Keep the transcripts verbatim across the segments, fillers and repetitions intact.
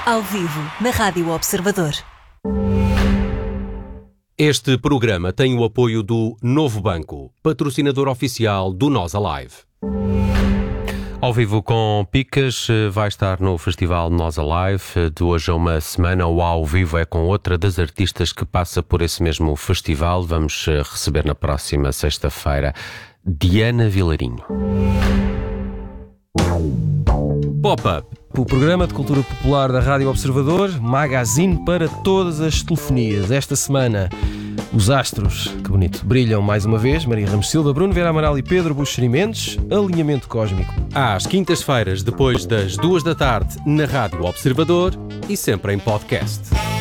Ao vivo, na Rádio Observador. Este programa tem o apoio do Novo Banco, patrocinador oficial do Nós Alive. Ao vivo com Picas, vai estar no Festival Nós Alive de hoje a uma semana. O Ao Vivo é com outra das artistas que passa por esse mesmo festival. Vamos receber na próxima sexta-feira Diana Vilarinho. Pop-up. O programa de cultura popular da Rádio Observador, magazine para todas as telefonias. Esta semana, os astros, que bonito, brilham mais uma vez. Maria Ramos Silva, Bruno Vieira Amaral e Pedro Buxeri Mendes. Alinhamento cósmico. Às quintas-feiras, depois das duas da tarde, na Rádio Observador e sempre em podcast.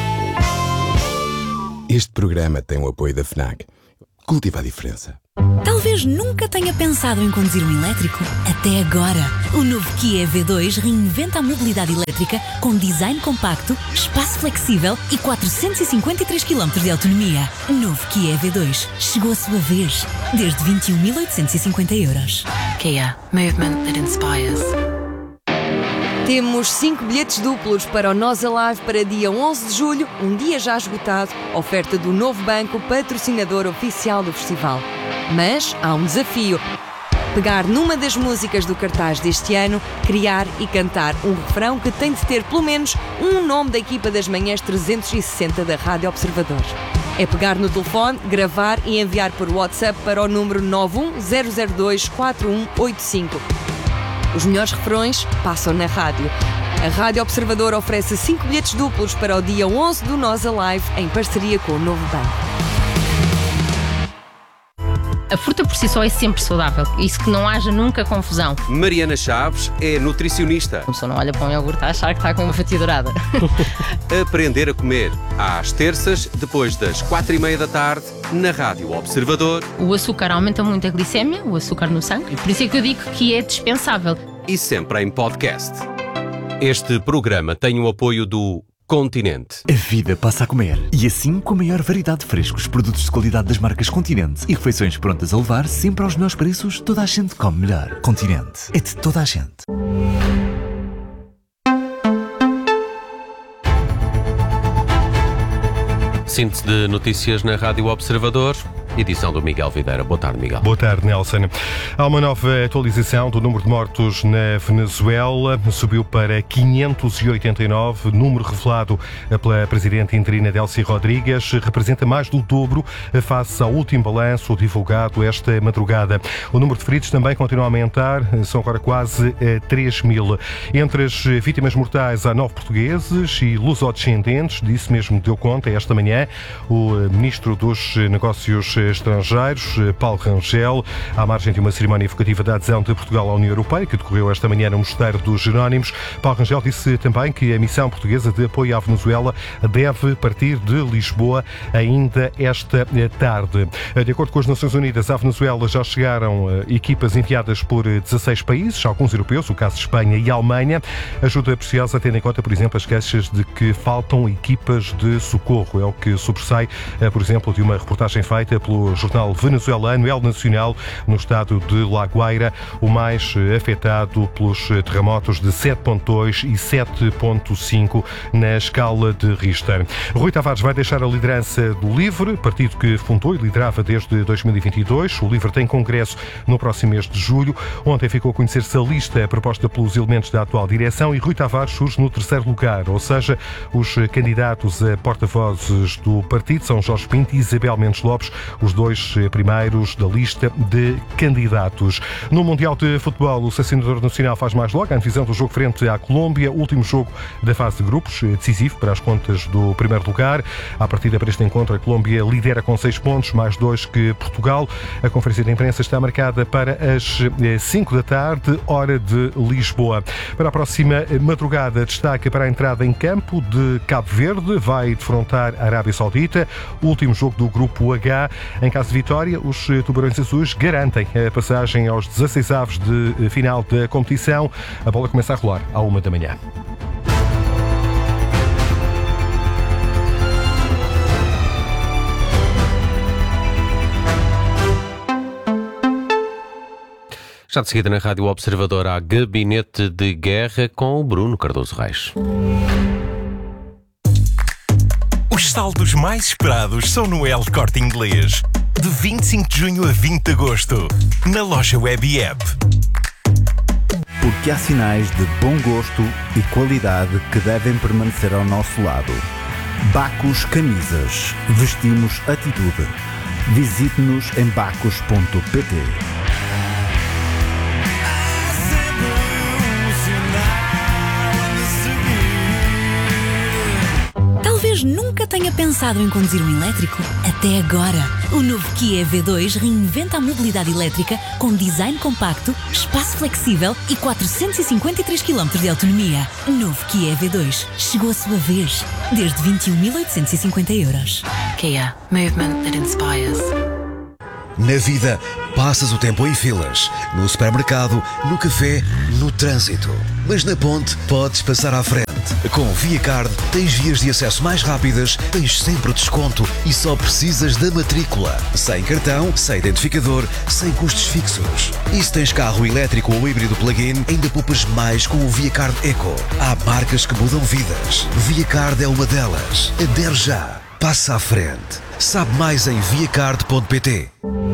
Este programa tem o apoio da FNAC. Cultiva a diferença. Talvez nunca tenha pensado em conduzir um elétrico. Até agora. O novo Kia E V dois reinventa a mobilidade elétrica com design compacto, espaço flexível e quatrocentos e cinquenta e três quilómetros de autonomia. Novo Kia E V dois. Chegou a sua vez. Desde vinte e um mil oitocentos e cinquenta euros. Kia. Movement that inspires. Temos cinco bilhetes duplos para o Nós Alive para dia onze de julho, um dia já esgotado, oferta do Novo Banco, patrocinador oficial do festival. Mas há um desafio. Pegar numa das músicas do cartaz deste ano, criar e cantar um refrão que tem de ter pelo menos um nome da equipa das manhãs trezentos e sessenta da Rádio Observador. É pegar no telefone, gravar e enviar por WhatsApp para o número nove um zero zero dois quatro um oito cinco. Os melhores refrões passam na rádio. A Rádio Observador oferece cinco bilhetes duplos para o dia onze do Nós Alive, em parceria com o Novo Banco. A fruta por si só é sempre saudável. Isso que não haja nunca confusão. Mariana Chaves é nutricionista. A pessoa não olha para um iogurte a achar que está com uma fatia dourada. Aprender a comer. Às terças, depois das quatro e meia da tarde, na Rádio Observador. O açúcar aumenta muito a glicémia, o açúcar no sangue. Por isso é que eu digo que é dispensável. E sempre em podcast. Este programa tem o apoio do Continente. A vida passa a comer. E assim, com a maior variedade de frescos, produtos de qualidade das marcas Continente e refeições prontas a levar sempre aos melhores preços, toda a gente come melhor. Continente. É de toda a gente. Síntese de notícias na Rádio Observador. Edição do Miguel Videira. Boa tarde, Miguel. Boa tarde, Nelson. Há uma nova atualização do número de mortos na Venezuela. Subiu para quinhentos e oitenta e nove. Número revelado pela presidente interina Delcy Rodrigues. Representa mais do dobro face ao último balanço divulgado esta madrugada. O número de feridos também continua a aumentar. São agora quase três mil. Entre as vítimas mortais há nove portugueses e lusodescendentes. Disso mesmo deu conta esta manhã o ministro dos Negócios Estrangeiros, Paulo Rangel, à margem de uma cerimónia evocativa da adesão de Portugal à União Europeia, que decorreu esta manhã no Mosteiro dos Jerónimos. Paulo Rangel disse também que a missão portuguesa de apoio à Venezuela deve partir de Lisboa ainda esta tarde. De acordo com as Nações Unidas, à Venezuela já chegaram equipas enviadas por dezasseis países, alguns europeus, o caso de Espanha e Alemanha. Ajuda preciosa, tendo em conta, por exemplo, as queixas de que faltam equipas de socorro. É o que sobressai, por exemplo, de uma reportagem feita pelo jornal venezuelano El Nacional, no estado de La Guaira, o mais afetado pelos terremotos de sete ponto dois e sete ponto cinco na escala de Richter. Rui Tavares vai deixar a liderança do LIVRE, partido que fundou e liderava desde dois mil e vinte e dois. O LIVRE tem congresso no próximo mês de julho. Ontem ficou a conhecer-se a lista proposta pelos elementos da atual direção e Rui Tavares surge no terceiro lugar, ou seja, os candidatos a porta-vozes do partido são Jorge Pinto e Isabel Mendes Lopes, os dois primeiros da lista de candidatos. No Mundial de Futebol, o selecionador nacional faz mais logo a antevisão do jogo frente à Colômbia, último jogo da fase de grupos, decisivo para as contas do primeiro lugar. À partida para este encontro, a Colômbia lidera com seis pontos, mais dois que Portugal. A conferência de imprensa está marcada para as cinco da tarde, hora de Lisboa. Para a próxima madrugada, destaque para a entrada em campo de Cabo Verde, vai defrontar a Arábia Saudita, último jogo do grupo H. Em caso de vitória, os Tubarões Azuis garantem a passagem aos dezasseis avos de final da competição. A bola começa a rolar à uma da manhã. Já de seguida na Rádio Observador há Gabinete de Guerra com o Bruno Cardoso Reis. Os saldos mais esperados são no El Corte Inglês. De vinte e cinco de junho a vinte de agosto. Na loja web e app. Porque há sinais de bom gosto e qualidade que devem permanecer ao nosso lado. Bacos Camisas. Vestimos atitude. Visite-nos em bacos ponto pt. Talvez nunca tenha pensado em conduzir um elétrico. Até agora. O novo Kia E V dois reinventa a mobilidade elétrica com design compacto, espaço flexível e quatrocentos e cinquenta e três quilómetros de autonomia. Novo Kia E V dois. Chegou a sua vez. Desde vinte e um mil oitocentos e cinquenta euros. Kia. Movement that inspires. Na vida, passas o tempo em filas, no supermercado, no café, no trânsito. Mas na ponte, podes passar à frente. Com ViaCard, tens vias de acesso mais rápidas, tens sempre desconto e só precisas da matrícula. Sem cartão, sem identificador, sem custos fixos. E se tens carro elétrico ou híbrido plug-in, ainda poupas mais com o ViaCard Eco. Há marcas que mudam vidas. ViaCard é uma delas. Adere já. Passa à frente. Sabe mais em viacard ponto pt.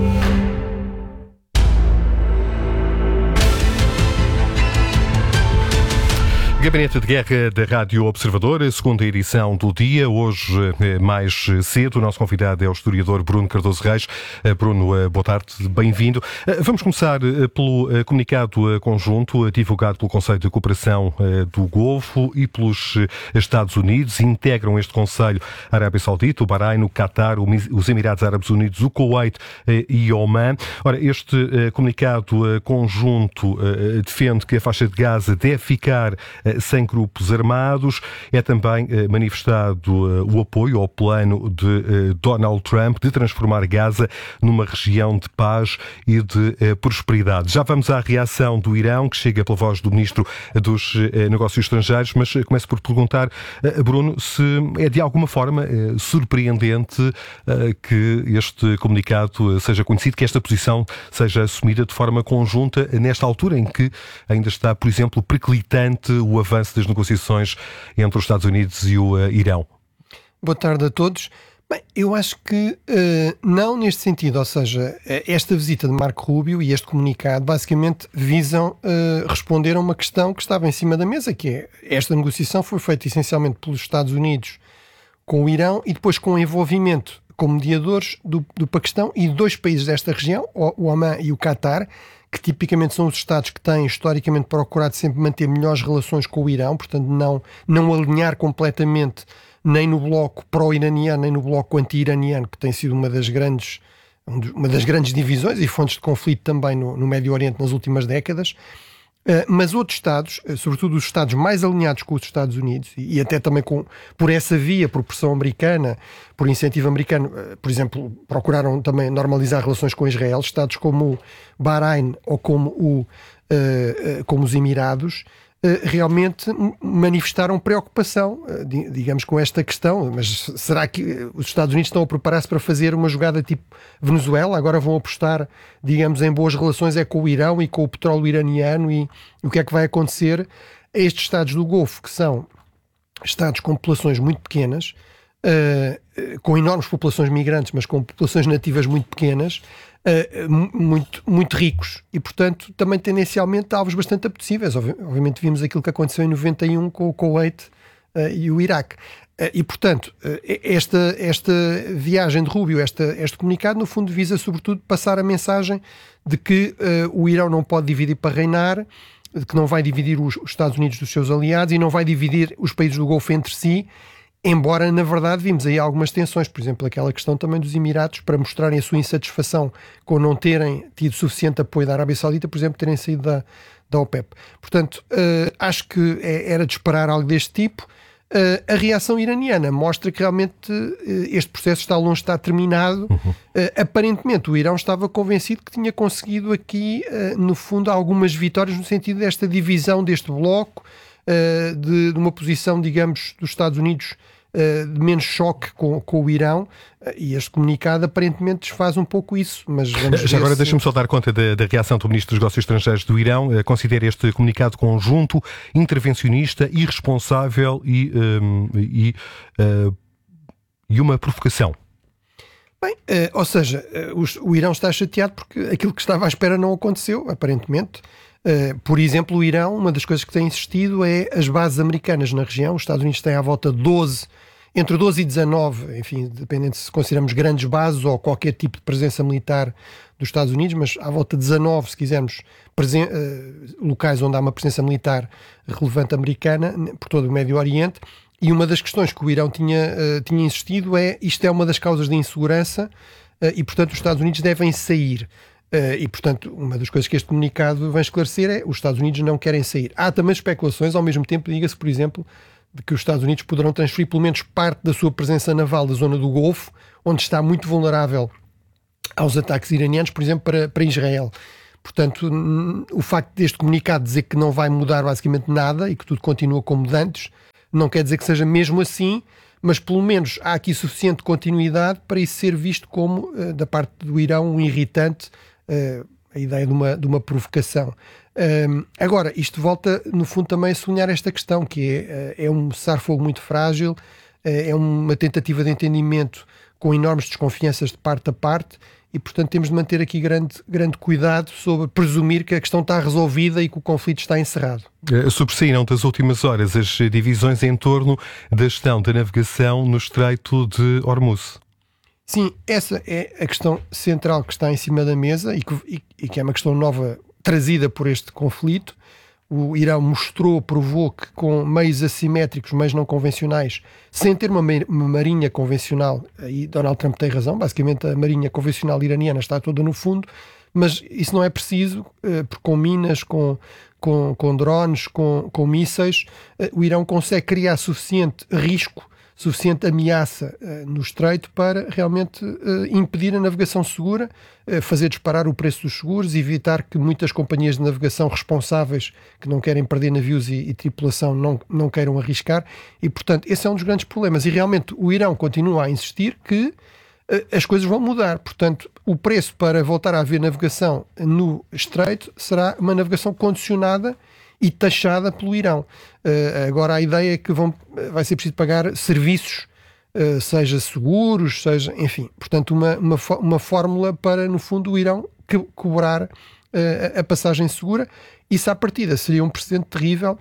Gabinete de Guerra da Rádio Observador, a segunda edição do dia. Hoje, mais cedo, o nosso convidado é o historiador Bruno Cardoso Reis. Bruno, boa tarde, bem-vindo. Vamos começar pelo comunicado conjunto divulgado pelo Conselho de Cooperação do Golfo e pelos Estados Unidos. Integram este Conselho a Arábia Saudita, o Bahrein, o Qatar, os Emirados Árabes Unidos, o Kuwait e Oman. Ora, este comunicado conjunto defende que a faixa de Gaza deve ficar sem grupos armados. É também eh, manifestado uh, o apoio ao plano de uh, Donald Trump de transformar Gaza numa região de paz e de uh, prosperidade. Já vamos à reação do Irão, que chega pela voz do Ministro dos uh, Negócios Estrangeiros, mas uh, começo por perguntar, uh, Bruno, se é de alguma forma uh, surpreendente uh, que este comunicado uh, seja conhecido, que esta posição seja assumida de forma conjunta nesta altura em que ainda está, por exemplo, periclitante o avanço das negociações entre os Estados Unidos e o uh, Irão. Boa tarde a todos. Bem, eu acho que uh, não neste sentido, ou seja, esta visita de Marco Rubio e este comunicado basicamente visam uh, responder a uma questão que estava em cima da mesa, que é, esta negociação foi feita essencialmente pelos Estados Unidos com o Irão e depois com o envolvimento como mediadores do, do Paquistão e de dois países desta região, o Oman e o Qatar, que tipicamente são os Estados que têm historicamente procurado sempre manter melhores relações com o Irão, portanto não, não alinhar completamente nem no bloco pró-iraniano, nem no bloco anti-iraniano, que tem sido uma das grandes, uma das grandes divisões e fontes de conflito também no, no Médio Oriente nas últimas décadas. Uh, mas outros Estados, uh, sobretudo os Estados mais alinhados com os Estados Unidos e, e até também com, por essa via, por pressão americana, por incentivo americano, uh, por exemplo, procuraram também normalizar relações com Israel, Estados como o Bahrein ou como, o, uh, uh, como os Emirados, uh, realmente manifestaram preocupação, uh, digamos, com esta questão. Mas será que os Estados Unidos estão a preparar-se para fazer uma jogada tipo Venezuela? Agora vão apostar, digamos, em boas relações é com o Irão e com o petróleo iraniano, e o que é que vai acontecer a estes Estados do Golfo, que são Estados com populações muito pequenas, uh, com enormes populações migrantes, mas com populações nativas muito pequenas, uh, muito, muito ricos e, portanto, também tendencialmente alvos bastante apetecíveis. Obviamente vimos aquilo que aconteceu em noventa e um com o Kuwait uh, e o Iraque. Uh, e, portanto, uh, esta, esta viagem de Rubio, esta, este comunicado, no fundo, visa sobretudo passar a mensagem de que uh, o Irão não pode dividir para reinar, de que não vai dividir os, os Estados Unidos dos seus aliados e não vai dividir os países do Golfo entre si, embora, na verdade, vimos aí algumas tensões, por exemplo, aquela questão também dos Emirados, para mostrarem a sua insatisfação com não terem tido suficiente apoio da Arábia Saudita, por exemplo, terem saído da, da OPEP. Portanto, uh, acho que é, era de esperar algo deste tipo. Uh, a reação iraniana mostra que realmente uh, este processo está longe de estar terminado. Uhum. Uh, aparentemente o Irão estava convencido que tinha conseguido aqui, uh, no fundo, algumas vitórias no sentido desta divisão deste bloco, uh, de, de uma posição, digamos, dos Estados Unidos uh, de menos choque com, com o Irão, uh, e este comunicado aparentemente desfaz um pouco isso. Mas vamos Já agora se... deixa-me só dar conta da, da reação do Ministro dos Negócios Estrangeiros do Irão. Uh, considera este comunicado conjunto, intervencionista, irresponsável e, um, e uh, e uma provocação. Bem, uh, ou seja, uh, o, o Irão está chateado porque aquilo que estava à espera não aconteceu, aparentemente. Uh, por exemplo, o Irão, uma das coisas que tem insistido é as bases americanas na região. Os Estados Unidos têm à volta doze, entre doze e dezanove, enfim, dependendo se consideramos grandes bases ou qualquer tipo de presença militar dos Estados Unidos, mas à volta de dezanove, se quisermos, presen- uh, locais onde há uma presença militar relevante americana por todo o Médio Oriente. E uma das questões que o Irão tinha, uh, tinha insistido é isto é uma das causas de insegurança uh, e, portanto, os Estados Unidos devem sair. Uh, e, portanto, uma das coisas que este comunicado vem esclarecer é os Estados Unidos não querem sair. Há também especulações, ao mesmo tempo, diga-se, por exemplo, de que os Estados Unidos poderão transferir pelo menos parte da sua presença naval da zona do Golfo, onde está muito vulnerável aos ataques iranianos, por exemplo, para, para Israel. Portanto, n- o facto deste comunicado dizer que não vai mudar basicamente nada e que tudo continua como de antes, não quer dizer que seja mesmo assim, mas pelo menos há aqui suficiente continuidade para isso ser visto como, uh, da parte do Irão, um irritante, uh, a ideia de uma, de uma provocação. Um, agora, isto volta, no fundo, também a sublinhar esta questão, que é, uh, é um cessar-fogo muito frágil, uh, é uma tentativa de entendimento com enormes desconfianças de parte a parte, e, portanto, temos de manter aqui grande, grande cuidado sobre presumir que a questão está resolvida e que o conflito está encerrado. Sobressaíram das últimas horas as divisões em torno da gestão da navegação no Estreito de Hormuz. Sim, essa é a questão central que está em cima da mesa e que, e, e que é uma questão nova trazida por este conflito. O Irão mostrou, provou que com meios assimétricos, meios não convencionais, sem ter uma, uma marinha convencional, aí Donald Trump tem razão, basicamente a marinha convencional iraniana está toda no fundo, mas isso não é preciso, porque com minas, com, com, com drones, com, com mísseis, o Irão consegue criar suficiente risco, suficiente ameaça uh, no Estreito para realmente uh, impedir a navegação segura, uh, fazer disparar o preço dos seguros, evitar que muitas companhias de navegação responsáveis que não querem perder navios e, e tripulação não, não queiram arriscar e, portanto, esse é um dos grandes problemas e realmente o Irão continua a insistir que uh, as coisas vão mudar, portanto o preço para voltar a haver navegação no Estreito será uma navegação condicionada e taxada pelo Irão. Uh, agora a ideia é que vão, vai ser preciso pagar serviços, uh, seja seguros, seja, enfim, portanto uma, uma, uma fórmula para, no fundo, o Irão que, cobrar uh, a passagem segura. Isso à partida seria um precedente terrível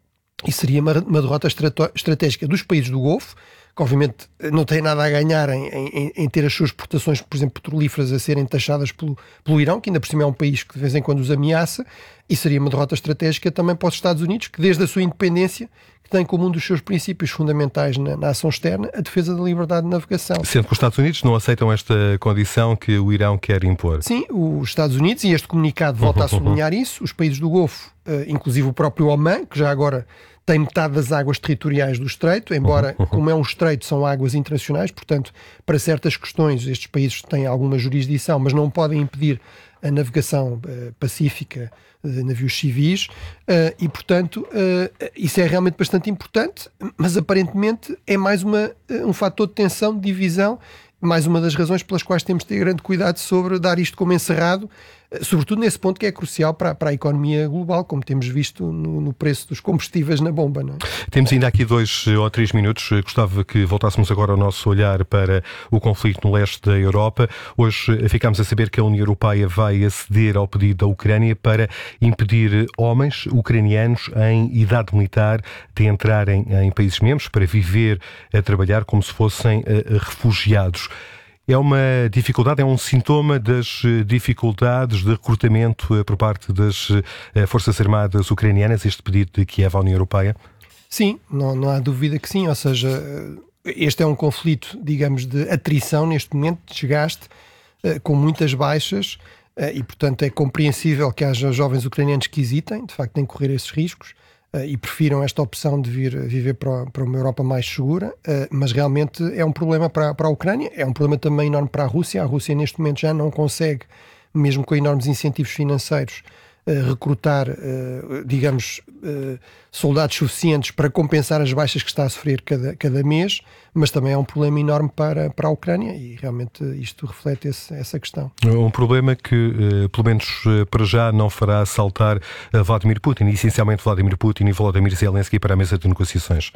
e seria uma, uma derrota estrato, estratégica dos países do Golfo, que obviamente não têm nada a ganhar em, em, em ter as suas exportações, por exemplo, petrolíferas a serem taxadas pelo, pelo Irão, que ainda por cima é um país que de vez em quando os ameaça, e seria uma derrota estratégica também para os Estados Unidos, que desde a sua independência, que tem como um dos seus princípios fundamentais na, na ação externa a defesa da liberdade de navegação. Sendo que os Estados Unidos não aceitam esta condição que o Irão quer impor. Sim, os Estados Unidos, e este comunicado volta a sublinhar isso, os países do Golfo, inclusive o próprio Omã, que já agora tem metade das águas territoriais do Estreito, embora, como é um estreito, são águas internacionais, portanto, para certas questões estes países têm alguma jurisdição, mas não podem impedir a navegação uh, pacífica de navios civis, uh, e, portanto, uh, isso é realmente bastante importante, mas aparentemente é mais uma, um fator de tensão, de divisão, mais uma das razões pelas quais temos de ter grande cuidado sobre dar isto como encerrado, sobretudo nesse ponto que é crucial para, para a economia global, como temos visto no, no preço dos combustíveis na bomba. Não é? Temos ainda aqui dois ou três minutos. Gostava que voltássemos agora o nosso olhar para o conflito no leste da Europa. Hoje ficámos a saber que a União Europeia vai aceder ao pedido da Ucrânia para impedir homens ucranianos em idade militar de entrarem em países membros para viver, a trabalhar como se fossem uh, refugiados. É uma dificuldade, é um sintoma das dificuldades de recrutamento por parte das Forças Armadas ucranianas, este pedido de Kiev à União Europeia? Sim, não, não há dúvida que sim, ou seja, este é um conflito, digamos, de atrição neste momento, de desgaste, com muitas baixas e, portanto, é compreensível que haja jovens ucranianos que hesitem, de facto, em correr esses riscos, e prefiram esta opção de vir viver para, para uma Europa mais segura, mas realmente é um problema para, para a Ucrânia, é um problema também enorme para a Rússia. A Rússia neste momento já não consegue, mesmo com enormes incentivos financeiros, recrutar, digamos, soldados suficientes para compensar as baixas que está a sofrer cada, cada mês, mas também é um problema enorme para, para a Ucrânia e realmente isto reflete esse, essa questão. Um problema que, pelo menos para já, não fará saltar Vladimir Putin, essencialmente Vladimir Putin e Volodymyr Zelensky para a mesa de negociações.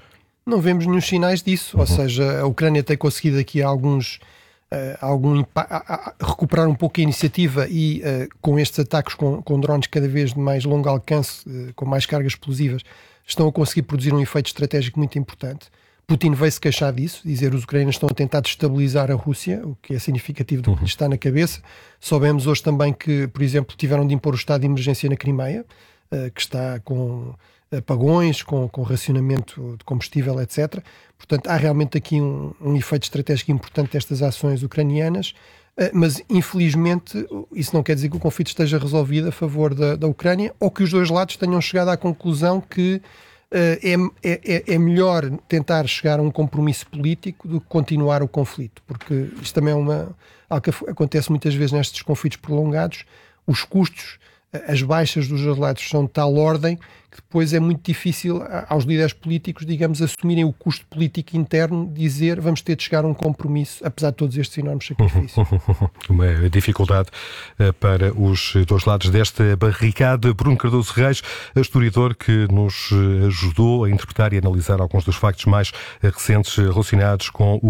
não vemos nenhum sinais disso. Uhum. Ou seja, a Ucrânia tem conseguido aqui alguns... Uh, algum, a, a, a recuperar um pouco a iniciativa e uh, com estes ataques com, com drones cada vez de mais longo alcance, uh, com mais cargas explosivas, estão a conseguir produzir um efeito estratégico muito importante. Putin veio-se queixar disso, dizer que os ucranianos estão a tentar destabilizar a Rússia, o que é significativo do que lhes está na cabeça. Soubemos hoje também que, por exemplo, tiveram de impor o estado de emergência na Crimeia, uh, que está com apagões, com, com racionamento de combustível, etcétera. Portanto, há realmente aqui um, um efeito estratégico importante destas ações ucranianas, mas infelizmente isso não quer dizer que o conflito esteja resolvido a favor da, da Ucrânia, ou que os dois lados tenham chegado à conclusão que uh, é, é, é melhor tentar chegar a um compromisso político do que continuar o conflito, porque isto também é uma, algo que acontece muitas vezes nestes conflitos prolongados. Os custos, as baixas dos dois lados são de tal ordem que depois é muito difícil aos líderes políticos, digamos, assumirem o custo político interno, dizer vamos ter de chegar a um compromisso, apesar de todos estes enormes sacrifícios. Uma dificuldade para os dois lados desta barricada. Bruno Cardoso Reis, historiador que nos ajudou a interpretar e analisar alguns dos factos mais recentes relacionados com o